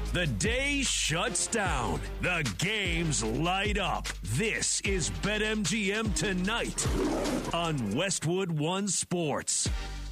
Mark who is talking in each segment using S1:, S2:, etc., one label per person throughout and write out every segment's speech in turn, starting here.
S1: The day shuts down. The games light up. This is BetMGM Tonight on Westwood One Sports.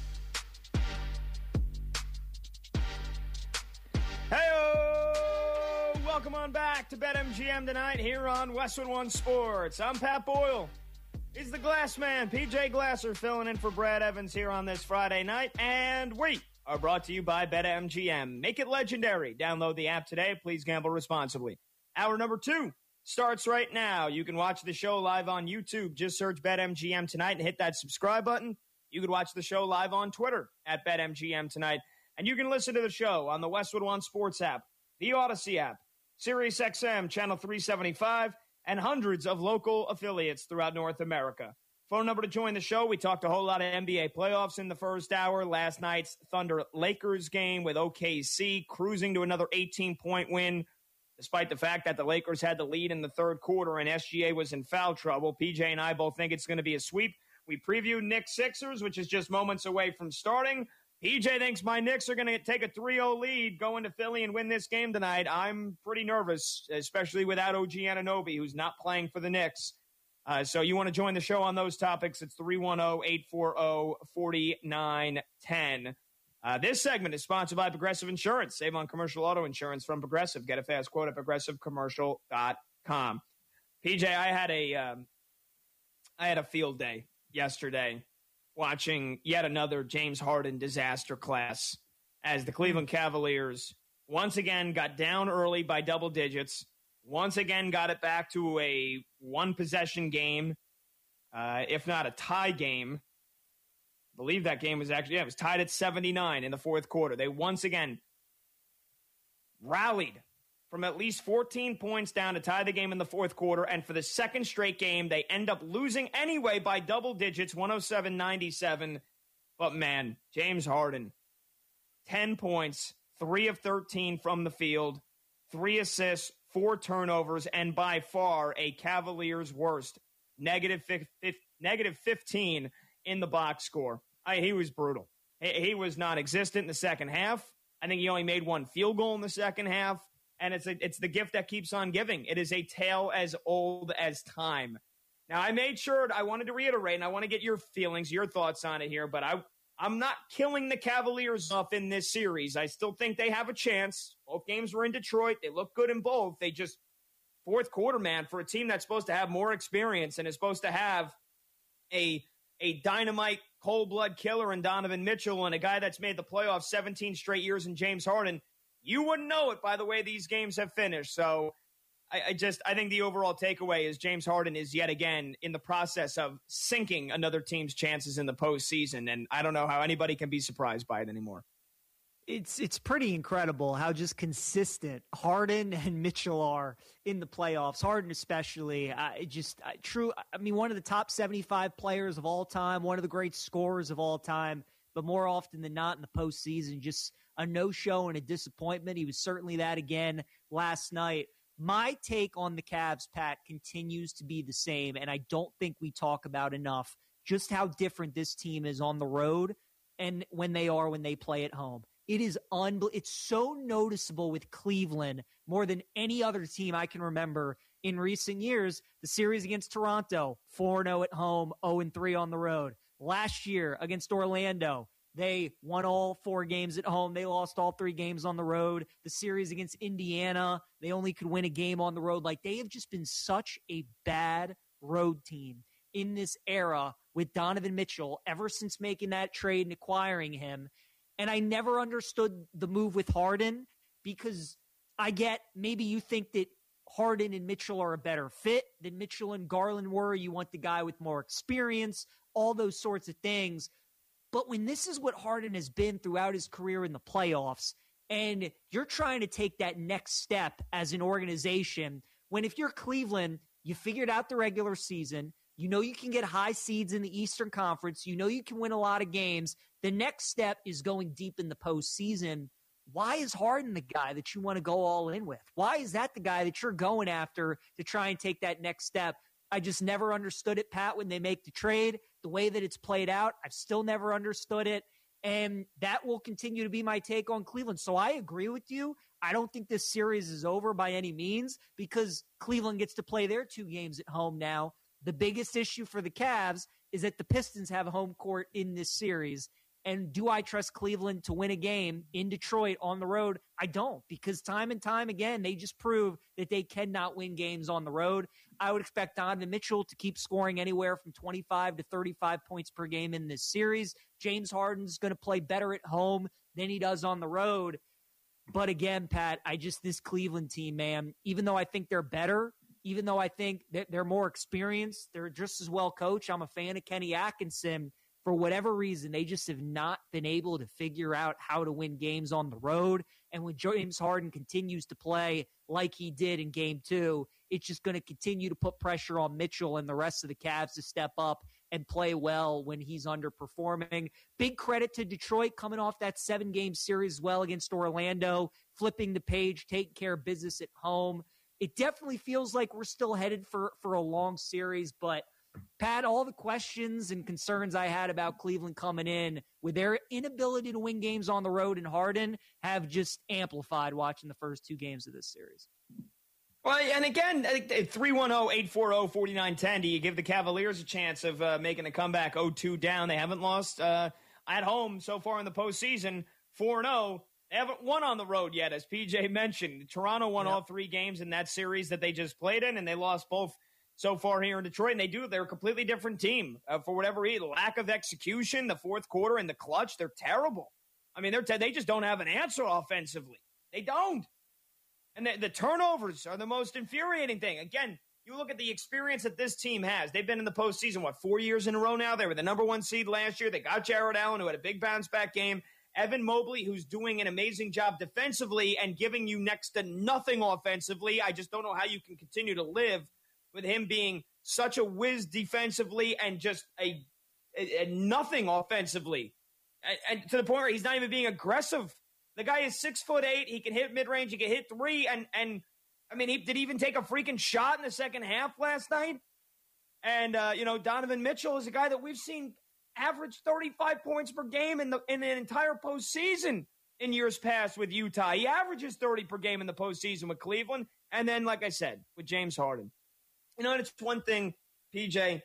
S2: Hey-o! Welcome on back to BetMGM Tonight here on Westwood One Sports. I'm Pat Boyle. He's the Glass Man, PJ Glasser, filling in for Brad Evans here on this Friday night. And we are brought to you by BetMGM. Make it legendary. Download the app today. Please gamble responsibly. Hour number 2 starts right now. You can watch the show live on YouTube. Just search BetMGM Tonight and hit that subscribe button. You can watch the show live on Twitter at BetMGM Tonight. And you can listen to the show on the Westwood One Sports app, the Odyssey app, SiriusXM, Channel 375, and hundreds of local affiliates throughout North America. Phone number to join the show. We talked a whole lot of NBA playoffs in the first hour. Last night's Thunder-Lakers game with OKC cruising to another 18-point win, despite the fact that the Lakers had the lead in the third quarter and SGA was in foul trouble. PJ and I both think it's going to be a sweep. We previewed Knicks-Sixers, which is just moments away from starting. PJ thinks my Knicks are going to take a 3-0 lead, go into Philly and win this game tonight. I'm pretty nervous, especially without OG Anunoby, who's not playing for the Knicks. So you want to join the show on those topics, it's 310-840-4910. This segment is sponsored by Progressive Insurance. Save on commercial auto insurance from Progressive. Get a fast quote at progressivecommercial.com. PJ, I had a field day yesterday watching yet another James Harden disaster class as the Cleveland Cavaliers once again got down early by double digits, once again got it back to a one-possession game, if not a tie game. I believe that game was actually, it was tied at 79 in the fourth quarter. They once again rallied from at least 14 points down to tie the game in the fourth quarter, and for the second straight game, they end up losing anyway by double digits, 107-97. But man, James Harden, 10 points, 3 of 13 from the field, 3 assists, 4 turnovers, and by far a Cavaliers' worst, negative 15 in the box score. He was brutal. He was non-existent in the second half. I think he only made 1 field goal in the second half. And it's the gift that keeps on giving. It is a tale as old as time. Now, I made sure, I wanted to reiterate, and I want to get your feelings, your thoughts on it here, but I'm not killing the Cavaliers off in this series. I still think they have a chance. Both games were in Detroit. They look good in both. They just, fourth quarter, man, for a team that's supposed to have more experience and is supposed to have a dynamite cold-blood killer in Donovan Mitchell and a guy that's made the playoffs 17 straight years in James Harden, you wouldn't know it by the way these games have finished. So I think the overall takeaway is James Harden is yet again in the process of sinking another team's chances in the postseason. And I don't know how anybody can be surprised by it anymore.
S3: It's pretty incredible how just consistent Harden and Mitchell are in the playoffs. Harden especially, true. I mean, one of the top 75 players of all time, one of the great scorers of all time, but more often than not in the postseason, just a no-show and a disappointment. He was certainly that again last night. My take on the Cavs, Pat, continues to be the same, and I don't think we talk about enough just how different this team is on the road and when they play at home. It is it's so noticeable with Cleveland more than any other team I can remember in recent years. The series against Toronto, 4-0 at home, 0-3 on the road. Last year against Orlando, they won all 4 games at home. They lost all 3 games on the road. The series against Indiana, they only could win a game on the road. Like, they have just been such a bad road team in this era with Donovan Mitchell ever since making that trade and acquiring him. And I never understood the move with Harden because I get maybe you think that Harden and Mitchell are a better fit than Mitchell and Garland were. You want the guy with more experience, all those sorts of things. But when this is what Harden has been throughout his career in the playoffs, and you're trying to take that next step as an organization, when if you're Cleveland, you figured out the regular season, you know you can get high seeds in the Eastern Conference, you know you can win a lot of games, the next step is going deep in the postseason. Why is Harden the guy that you want to go all in with? Why is that the guy that you're going after to try and take that next step? I just never understood it, Pat, when they make the trade. The way that it's played out, I've still never understood it. And that will continue to be my take on Cleveland. So I agree with you. I don't think this series is over by any means because Cleveland gets to play their 2 games at home now. The biggest issue for the Cavs is that the Pistons have a home court in this series. And do I trust Cleveland to win a game in Detroit on the road? I don't, because time and time again, they just prove that they cannot win games on the road. I would expect Donovan Mitchell to keep scoring anywhere from 25 to 35 points per game in this series. James Harden's going to play better at home than he does on the road. But again, Pat, this Cleveland team, man, even though I think they're better, even though I think that they're more experienced, they're just as well coached. I'm a fan of Kenny Atkinson. For whatever reason, they just have not been able to figure out how to win games on the road. And when James Harden continues to play like he did in Game 2, it's just going to continue to put pressure on Mitchell and the rest of the Cavs to step up and play well when he's underperforming. Big credit to Detroit coming off that 7-game series as well against Orlando, flipping the page, taking care of business at home. It definitely feels like we're still headed for a long series, but Pat, all the questions and concerns I had about Cleveland coming in with their inability to win games on the road in Harden have just amplified watching the first 2 games of this series.
S2: Well, and again, 310-840-4910, do you give the Cavaliers a chance of making a comeback 0-2 down? They haven't lost at home so far in the postseason, 4-0. They haven't won on the road yet, as PJ mentioned. Toronto won all 3 games in that series that they just played in, and they lost both so far here in Detroit, and they're a completely different team for whatever reason. Lack of execution, the fourth quarter and the clutch, they're terrible. I mean, they just don't have an answer offensively. They don't. And the turnovers are the most infuriating thing. Again, you look at the experience that this team has. They've been in the postseason, 4 years in a row now? They were the number 1 seed last year. They got Jared Allen, who had a big bounce-back game. Evan Mobley, who's doing an amazing job defensively and giving you next to nothing offensively. I just don't know how you can continue to live with him being such a whiz defensively and just a nothing offensively. And to the point where he's not even being aggressive. The guy is 6'8". He can hit mid-range. He can hit 3. And I mean, did he even take a freaking shot in the second half last night? And, Donovan Mitchell is a guy that we've seen average 35 points per game in an entire postseason in years past with Utah. He averages 30 per game in the postseason with Cleveland. And then, like I said, with James Harden. And it's one thing, PJ,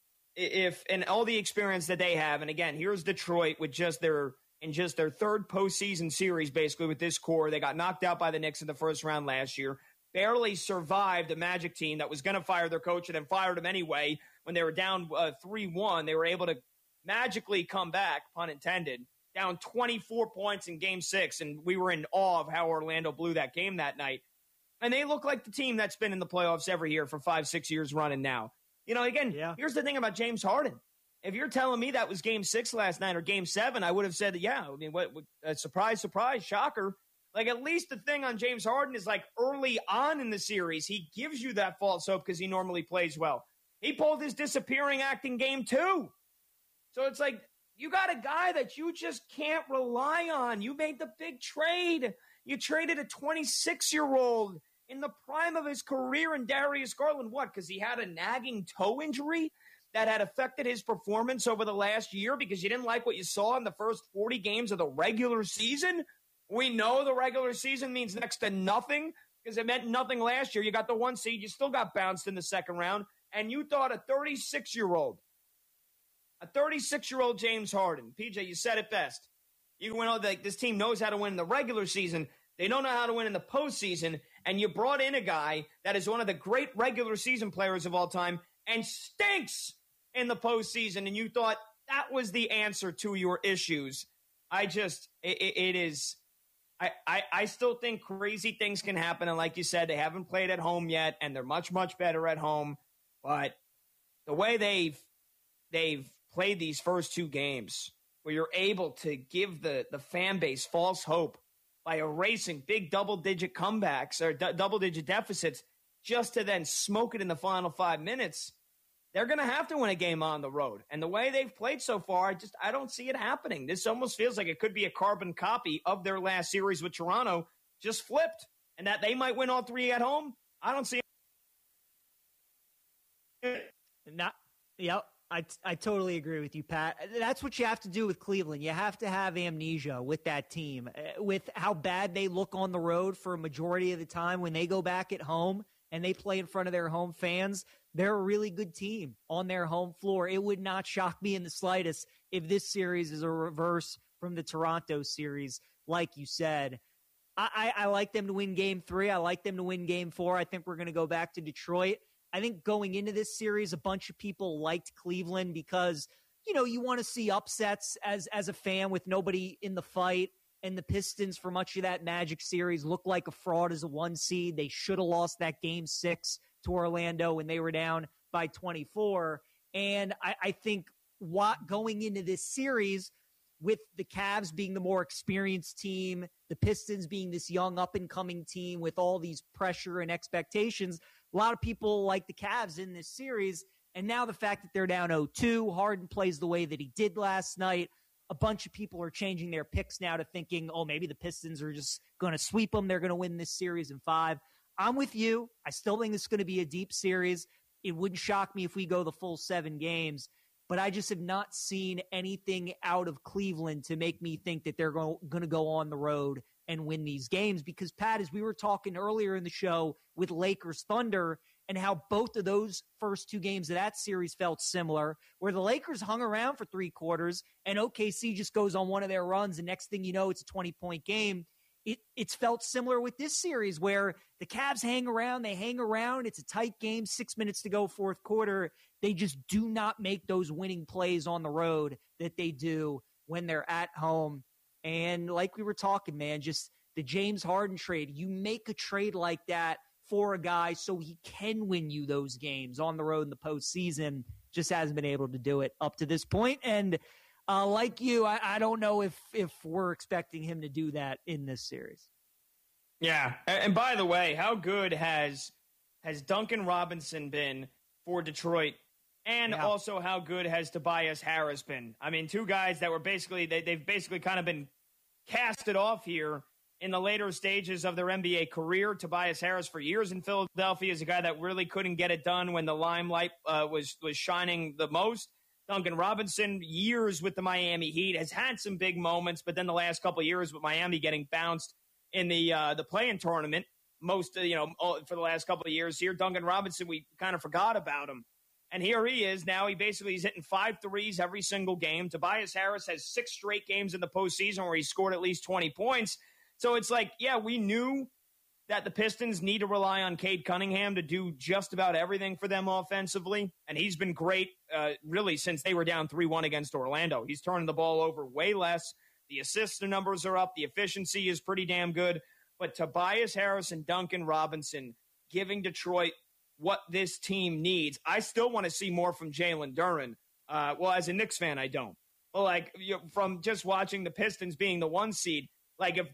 S2: and all the experience that they have, and again, here's Detroit with just their third postseason series, basically, with this core. They got knocked out by the Knicks in the first round last year, barely survived a Magic team that was going to fire their coach and then fired him anyway. When they were down 3-1, they were able to magically come back, pun intended, down 24 points in Game 6, and we were in awe of how Orlando blew that game that night. And they look like the team that's been in the playoffs every year for 5-6 years running now. Here's the thing about James Harden. If you're telling me that was Game 6 last night or Game 7, I would have said, yeah, I mean, what surprise, shocker. Like, at least the thing on James Harden is, like, early on in the series, he gives you that false hope because he normally plays well. He pulled his disappearing act in Game 2. So it's like, you got a guy that you just can't rely on. You made the big trade. You traded a 26-year-old in the prime of his career in Darius Garland. What? Because he had a nagging toe injury that had affected his performance over the last year because you didn't like what you saw in the first 40 games of the regular season? We know the regular season means next to nothing because it meant nothing last year. You got the 1 seed. You still got bounced in the second round. And you thought a 36-year-old James Harden, PJ, you said it best. You went, like, this team knows how to win in the regular season. They don't know how to win in the postseason, and you brought in a guy that is one of the great regular season players of all time and stinks in the postseason, and you thought that was the answer to your issues. I still think crazy things can happen, and like you said, they haven't played at home yet, and they're much, much better at home, but the way they've played these first 2 games where you're able to give the fan base false hope by erasing big double-digit comebacks or double-digit deficits just to then smoke it in the final 5 minutes, they're going to have to win a game on the road. And the way they've played so far, I don't see it happening. This almost feels like it could be a carbon copy of their last series with Toronto, just flipped, and that they might win all 3 at home. I don't see it.
S3: I totally agree with you, Pat. That's what you have to do with Cleveland. You have to have amnesia with that team, with how bad they look on the road for a majority of the time. When they go back at home and they play in front of their home fans, they're a really good team on their home floor. It would not shock me in the slightest if this series is a reverse from the Toronto series, like you said. I like them to win Game 3. I like them to win Game 4. I think we're going to go back to Detroit. I think going into this series, a bunch of people liked Cleveland because, you want to see upsets as a fan with nobody in the fight. And the Pistons, for much of that Magic series, looked like a fraud as a 1 seed. They should have lost that Game 6 to Orlando when they were down by 24. And I think going into this series, with the Cavs being the more experienced team, the Pistons being this young up-and-coming team with all these pressure and expectations, a lot of people like the Cavs in this series. And now the fact that they're down 0-2, Harden plays the way that he did last night, a bunch of people are changing their picks now to thinking, maybe the Pistons are just going to sweep them. They're going to win this series in 5. I'm with you. I still think it's going to be a deep series. It wouldn't shock me if we go the full 7 games. But I just have not seen anything out of Cleveland to make me think that they're going to go on the road and win these games. Because, Pat, as we were talking earlier in the show with Lakers Thunder and how both of those first 2 games of that series felt similar, where the Lakers hung around for 3 quarters and OKC just goes on one of their runs, and next thing you know, it's a 20-point game. It's felt similar with this series where the Cavs hang around. It's a tight game, 6 minutes to go, fourth quarter. They just do not make those winning plays on the road that they do when they're at home. And like we were talking, man, just the James Harden trade. You make a trade like that for a guy so he can win you those games on the road in the postseason. Just hasn't been able to do it up to this point. And like you, I don't know if we're expecting him to do that in this series.
S2: Yeah. And by the way, how good has Duncan Robinson been for Detroit? And also, how good has Tobias Harris been? I mean, 2 guys that were they've basically kind of been casted off here in the later stages of their NBA career. Tobias Harris, for years in Philadelphia, is a guy that really couldn't get it done when the limelight was shining the most. Duncan Robinson, years with the Miami Heat, has had some big moments, but then the last couple of years with Miami getting bounced in the play-in tournament, for the last couple of years here, Duncan Robinson, we kind of forgot about him. And here he is now. He's hitting 5 threes every single game. Tobias Harris has 6 straight games in the postseason where he scored at least 20 points. So it's like, we knew that the Pistons need to rely on Cade Cunningham to do just about everything for them offensively. And he's been great, really, since they were down 3-1 against Orlando. He's turning the ball over way less. The assist numbers are up. The efficiency is pretty damn good. But Tobias Harris and Duncan Robinson giving Detroit what this team needs. I still want to see more from Jalen Duren. As a Knicks fan, I don't. But from just watching the Pistons being the 1 seed, if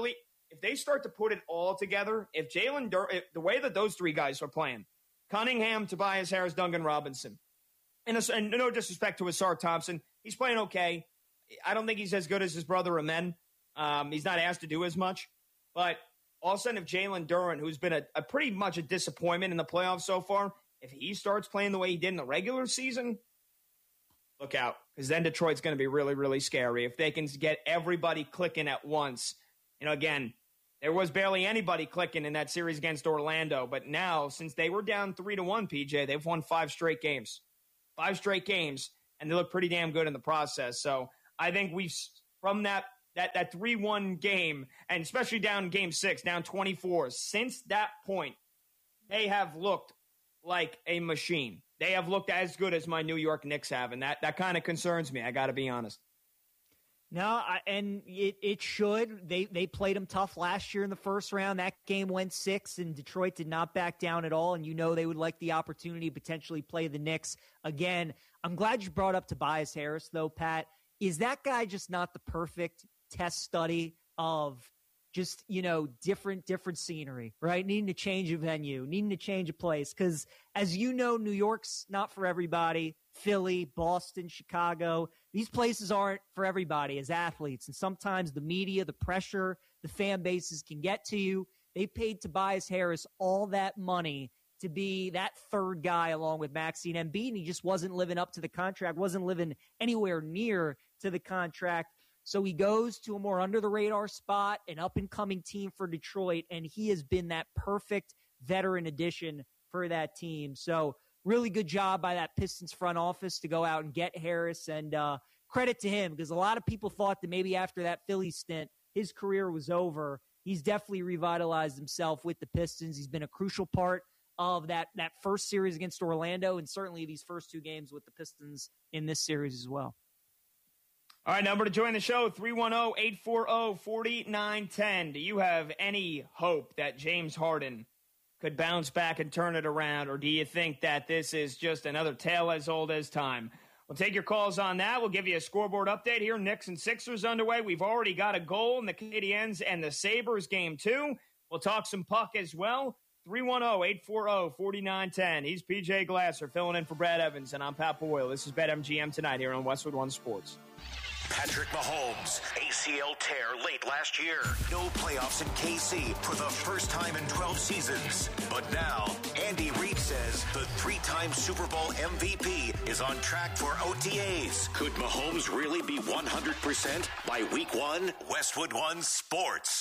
S2: they start to put it all together, if Jalen Duren, the way that those 3 guys are playing, Cunningham, Tobias Harris, Duncan Robinson, and no disrespect to Asar Thompson, he's playing okay. I don't think he's as good as his brother Amen. He's not asked to do as much, but all of a sudden, if Jalen Duren, who's been a pretty much a disappointment in the playoffs so far, if he starts playing the way he did in the regular season, look out, because then Detroit's going to be really, really scary. If they can get everybody clicking at once. Again, there was barely anybody clicking in that series against Orlando, but now, since they were down 3-1, PJ, they've won 5 straight games. 5 straight games, and they look pretty damn good in the process. So I think from that 3-1 game, and especially down Game 6, down 24, since that point, they have looked like a machine. They have looked as good as my New York Knicks have, and that kind of concerns me, I got to be honest.
S3: No, and it should. They played them tough last year in the first round. That game went 6, and Detroit did not back down at all, and they would like the opportunity to potentially play the Knicks again. I'm glad you brought up Tobias Harris, though, Pat. Is that guy just not the perfect test study of just, different scenery, right? Needing to change a venue, needing to change a place. Because as you know, New York's not for everybody. Philly, Boston, Chicago, these places aren't for everybody as athletes. And sometimes the media, the pressure, the fan bases can get to you. They paid Tobias Harris all that money to be that third guy along with Maxey and Embiid, and he just wasn't living up to the contract, wasn't living anywhere near to the contract. So he goes to a more under-the-radar spot, an up-and-coming team for Detroit, and he has been that perfect veteran addition for that team. So really good job by that Pistons front office to go out and get Harris, and credit to him, because a lot of people thought that maybe after that Philly stint, his career was over. He's definitely revitalized himself with the Pistons. He's been a crucial part of that first series against Orlando, and certainly these first two games with the Pistons in this series as well.
S2: All right, number to join the show, 310-840-4910. Do you have any hope that James Harden could bounce back and turn it around, or do you think that this is just another tale as old as time? We'll take your calls on that. We'll give you a scoreboard update here. Knicks and Sixers underway. We've already got a goal in the Canadiens and the Sabres game, too. We'll talk some puck as well. 310-840-4910. He's PJ Glasser filling in for Brad Evans, and I'm Pat Boyle. This is BetMGM tonight here on Westwood One Sports.
S4: Patrick Mahomes, ACL tear late last year. No playoffs in KC for the first time in 12 seasons. But now, Andy Reid says the three-time Super Bowl MVP is on track for OTAs. Could Mahomes really be 100% by week one? Westwood One Sports.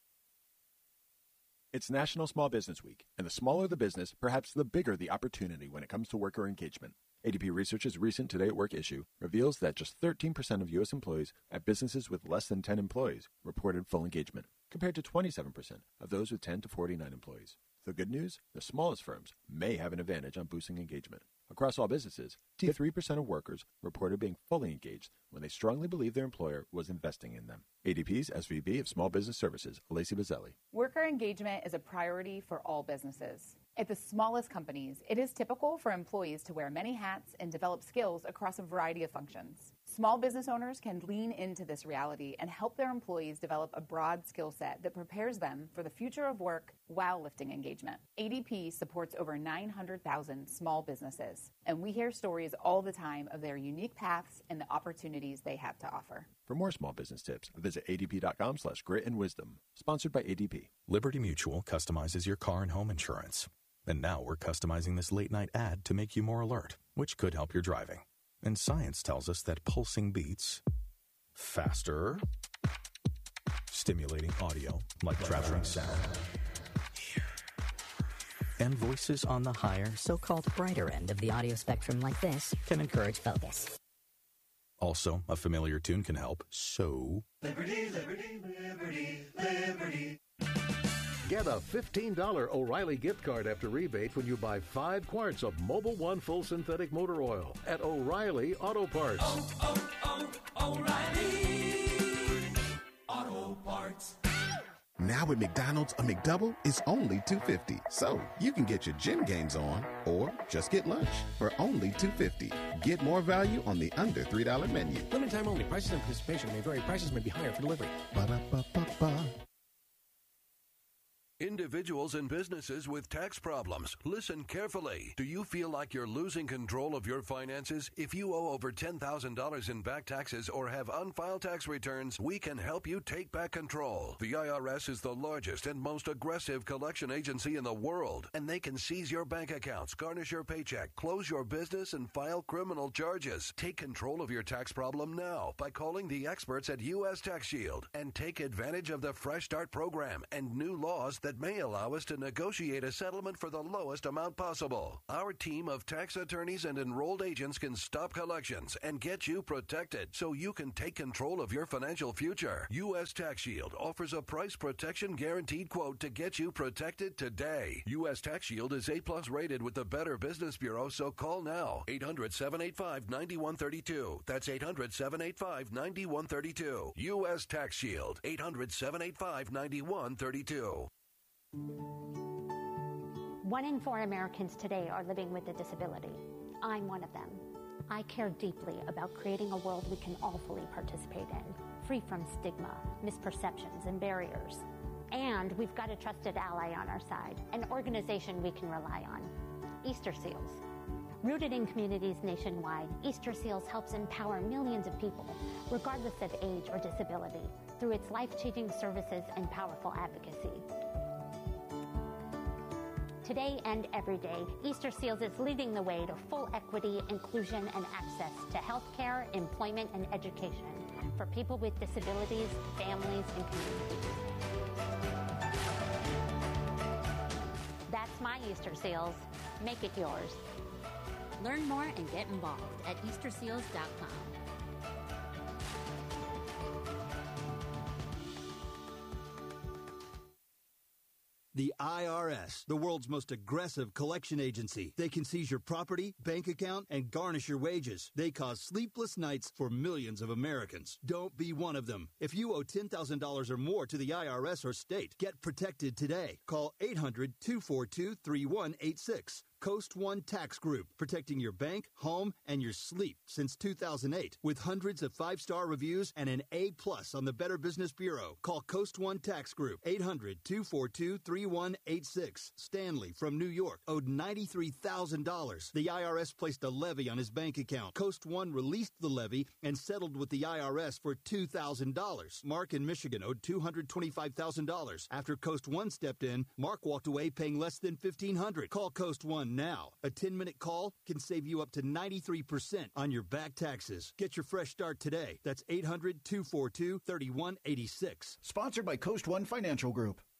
S5: It's National Small Business Week, and the smaller the business, perhaps the bigger the opportunity when it comes to worker engagement. ADP Research's recent Today at Work issue reveals that just 13% of U.S. employees at businesses with less than 10 employees reported full engagement, compared to 27% of those with 10 to 49 employees. The good news? The smallest firms may have an advantage on boosting engagement. Across all businesses, 3% of workers reported being fully engaged when they strongly believed their employer was investing in them. ADP's SVP of Small Business Services, Lacey Bazzelli.
S6: Worker engagement is a priority for all businesses. At the smallest companies, it is typical for employees to wear many hats and develop skills across a variety of functions. Small business owners can lean into this reality and help their employees develop a broad skill set that prepares them for the future of work while lifting engagement. ADP supports over 900,000 small businesses, and we hear stories all the time of their unique paths and the opportunities they have to offer.
S5: For more small business tips, visit adp.com/grit-and-wisdom. Sponsored by ADP.
S7: Liberty Mutual customizes your car and home insurance. And now we're customizing this late-night ad to make you more alert, which could help your driving. And science tells us that pulsing beats faster, stimulating audio like traveling sound, and voices on the higher,
S8: so-called brighter end of the audio spectrum like this can encourage focus.
S7: Also, a familiar tune can help, so...
S9: Liberty, liberty, liberty, liberty.
S10: Get a $15 O'Reilly gift card after rebate when you buy 5 quarts of Mobil 1 full synthetic motor oil at O'Reilly Auto Parts.
S9: O'Reilly Auto Parts.
S11: Now at McDonald's, a McDouble is only $2.50. So you can get your gym gains on or just get lunch for only $2.50. Get more value on the under $3 menu.
S12: Limited time only. Prices and participation may vary. Prices may be higher for delivery.
S11: Ba-da-ba-ba-ba.
S13: Individuals and businesses with tax problems, listen carefully. Do you feel like you're losing control of your finances? If you owe over $10,000 in back taxes or have unfiled tax returns, we can help you take back control. The IRS is the largest and most aggressive collection agency in the world, and they can seize your bank accounts, garnish your paycheck, close your business, and file criminal charges. Take control of your tax problem now by calling the experts at U.S. Tax Shield and take advantage of the Fresh Start program and new laws that may allow us to negotiate a settlement for the lowest amount possible. Our team of tax attorneys and enrolled agents can stop collections and get you protected so you can take control of your financial future. U.S. Tax Shield offers a price protection guaranteed quote to get you protected today. U.S. Tax Shield is A+ rated with the Better Business Bureau, so call now. 800-785-9132. That's 800-785-9132. U.S. Tax Shield. 800-785-9132.
S14: 1 in 4 Americans today are living with a disability. I'm one of them. I care deeply about creating a world we can all fully participate in, free from stigma, misperceptions, and barriers. And we've got a trusted ally on our side, an organization we can rely on, Easter Seals. Rooted in communities nationwide, Easter Seals helps empower millions of people, regardless of age or disability, through its life-changing services and powerful advocacy. Today and every day, Easter Seals is leading the way to full equity, inclusion, and access to health care, employment, and education for people with disabilities, families, and communities. That's my Easter Seals. Make it yours.
S15: Learn more and get involved at EasterSeals.com.
S16: The IRS, the world's most aggressive collection agency. They can seize your property, bank account, and garnish your wages. They cause sleepless nights for millions of Americans. Don't be one of them. If you owe $10,000 or more to the IRS or state, get protected today. Call 800-242-3186. Coast One Tax Group, protecting your bank, home, and your sleep since 2008. With hundreds of 5-star reviews and an A+ on the Better Business Bureau. Call Coast One Tax Group, 800-242-3186. Stanley from New York owed $93,000. The IRS placed a levy on his bank account. Coast One released the levy and settled with the IRS for $2,000. Mark in Michigan owed $225,000. After Coast One stepped in, Mark walked away paying less than $1,500. Call Coast One now. A 10-minute call can save you up to 93% on your back taxes. Get your fresh start today. That's 800-242-3186.
S17: Sponsored by Coast One Financial Group.